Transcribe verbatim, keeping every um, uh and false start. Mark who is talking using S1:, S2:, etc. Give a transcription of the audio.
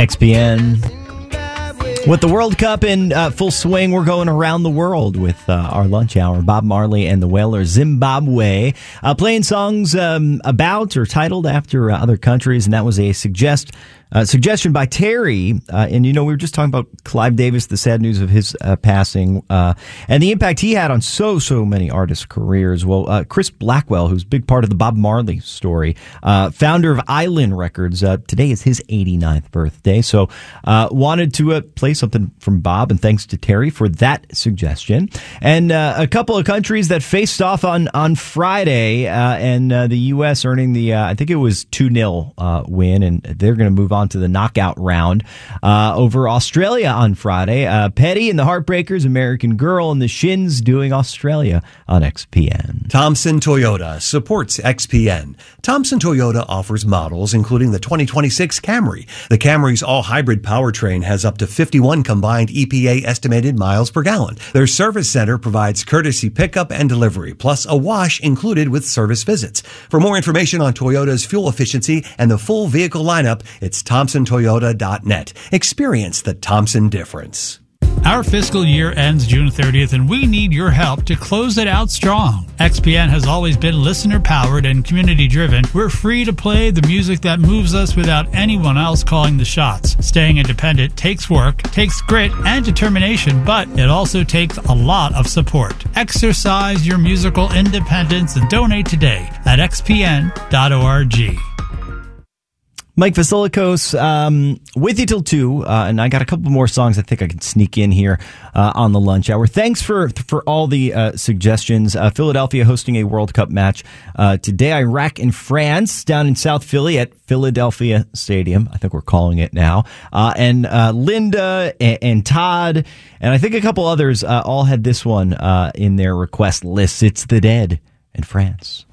S1: X P N. With the World Cup in uh, full swing, we're going around the world with uh, our lunch hour. Bob Marley and the Wailers, Zimbabwe, uh, playing songs um, about or titled after uh, other countries, and that was a suggest uh, suggestion by Terry. Uh, and, you know, we were just talking about Clive Davis, the sad news of his uh, passing, uh, and the impact he had on so, so many artists' careers. Well, uh, Chris Blackwell, who's a big part of the Bob Marley story, uh, founder of Island Records, uh, today is his eighty-ninth birthday, so uh, wanted to uh, play something from Bob, and thanks to Terry for that suggestion. And uh, a couple of countries that faced off on, on Friday, uh, and uh, the U S earning the, uh, I think it was two nil uh, win, and they're going to move on to the knockout round uh, over Australia on Friday. Uh, Petty and the Heartbreakers, American Girl, and the Shins doing Australia on X P N.
S2: Thompson Toyota supports X P N. Thompson Toyota offers models including the twenty twenty-six Camry. The Camry's all-hybrid powertrain has up to fifty-one combined E P A estimated miles per gallon. Their service center provides courtesy pickup and delivery, plus a wash included with service visits. For more information on Toyota's fuel efficiency and the full vehicle lineup, it's thompson toyota dot net. Experience the Thompson difference.
S3: Our fiscal year ends June thirtieth, and we need your help to close it out strong. X P N has always been listener-powered and community-driven. We're free to play the music that moves us without anyone else calling the shots. Staying independent takes work, takes grit and determination, but it also takes a lot of support. Exercise your musical independence and donate today at x p n dot org.
S1: Mike Vasilikos, um, with you till two, uh, and I got a couple more songs I think I can sneak in here uh, on the lunch hour. Thanks for for all the uh, suggestions. Uh, Philadelphia hosting a World Cup match uh, today. Iraq and France down in South Philly at Philadelphia Stadium. I think we're calling it now. Uh, and uh, Linda and, and Todd, and I think a couple others uh, all had this one uh, in their request list. It's The Dead in France.